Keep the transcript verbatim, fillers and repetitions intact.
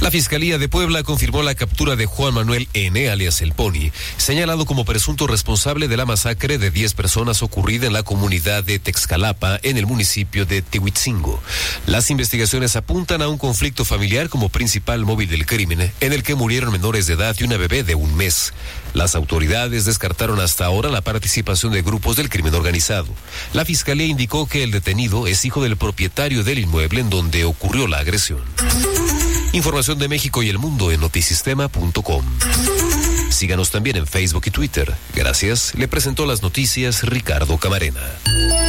La Fiscalía de Puebla confirmó la captura de Juan Manuel N., alias El Pony, señalado como presunto responsable de la masacre de diez personas ocurrida en la comunidad de Texcalapa, en el municipio de Tehuitzingo. Las investigaciones apuntan a un conflicto familiar como principal móvil del crimen, en el que murieron menores de edad y una bebé de un mes. Las autoridades descartaron hasta ahora la participación de grupos del crimen organizado. La Fiscalía indicó que el detenido es hijo del propietario del inmueble en donde ocurrió la agresión. Información de México y el mundo en notisistema punto com. Síganos también en Facebook y Twitter. Gracias. Le presentó las noticias Ricardo Camarena.